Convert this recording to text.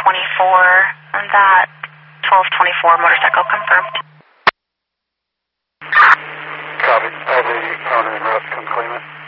and that 1224 motorcycle confirmed. Copy. I have the owner and rest. Come claim it.